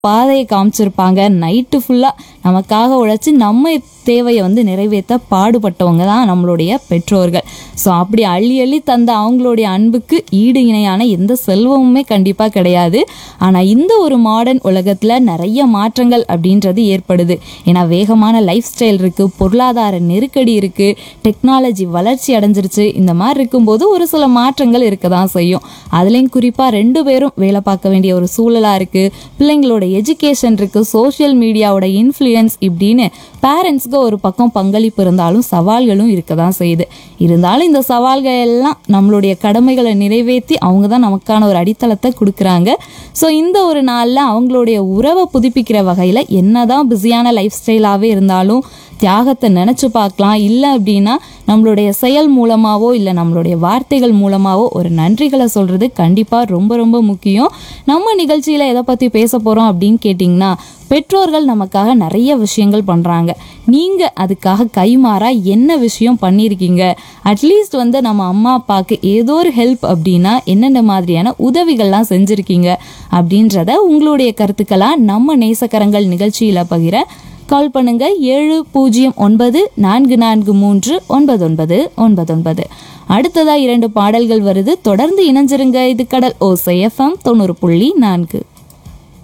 பாதையை காமிச்சிருப்பாங்க. நைட்டு ஃபுல்லா நமக்காக உழைச்சி நம்ம தேவையை வந்து நிறைவேற்ற பாடுபட்டவங்க தான் நம்மளுடைய பெற்றோர்கள். ஸோ அப்படி அள்ளி அள்ளி தந்த அவங்களுடைய அன்புக்கு ஈடு இணையான எந்த செல்வமுமே கண்டிப்பாக கிடையாது. ஆனால் இந்த ஒரு மாடர்ன் உலகத்தில் நிறைய மாற்றங்கள் அப்படின்றது ஏற்படுது. ஏன்னா வேகமான லைஃப் ஸ்டைல் இருக்குது, பொருளாதார நெருக்கடி இருக்குது, டெக்னாலஜி வளர்ச்சி அடைஞ்சிருச்சு. இந்த மாதிரி இருக்கும்போது ஒரு சில மாற்றங்கள் இருக்க தான் செய்யும். அதுலேயும் குறிப்பாக 2 பேரும் வேலை பார்க்க வேண்டிய ஒரு சூழலாக இருக்குது. பிள்ளைங்களோட எஜுகேஷன் இருக்குது, சோஷியல் மீடியாவோட இன்ஃப்ளூயன்ஸ் இப்படின்னு பேரண்ட்ஸ்க்கு ஒரு பக்கம் பங்களிப்பு இருந்தாலும் சவால்களும் இருக்க தான் செய்யுது. இருந்தாலும் இந்த சவால்கள் எல்லாம் நம்மளுடைய கடமைகளை நிறைவேற்றி அவங்க தான் நமக்கான ஒரு அடித்தளத்தை கொடுக்குறாங்க. ஸோ இந்த ஒரு நாளில் அவங்களுடைய உறவை புதுப்பிக்கிற வகையில் என்னதான் பிஸியான லைஃப் ஸ்டைலாகவே இருந்தாலும் தியாகத்தை நினச்சி பார்க்கலாம். இல்லை அப்படின்னா நம்மளுடைய செயல் மூலமாகவோ இல்லை நம்மளுடைய வார்த்தைகள் மூலமாகவோ ஒரு நன்றிகளை சொல்கிறது கண்டிப்பாக ரொம்ப ரொம்ப முக்கியம். நம்ம நிகழ்ச்சியில் எதை பற்றி பேச போகிறோம் அப்படின்னு கேட்டிங்கன்னா, பெற்றோர்கள் நமக்காக நிறைய விஷயங்கள் பண்ணுறாங்க. நீங்கள் அதுக்காக கைமாறாக என்ன விஷயம் பண்ணியிருக்கீங்க? அட்லீஸ்ட் வந்து நம்ம அம்மா அப்பாவுக்கு ஏதோ ஒரு ஹெல்ப் அப்படின்னா என்னென்ன மாதிரியான உதவிகள்லாம் செஞ்சுருக்கீங்க அப்படின்றத உங்களுடைய கருத்துக்களாக நம்ம நேசக்கரங்கள் நிகழ்ச்சியில் பகிர கால் பண்ணுங்க. 7094439999. அடுத்ததா 2 பாடல்கள் வருது. தொடர்ந்து இணைஞ்சிருங்க. இது கடல் ஓசை FM 90.4.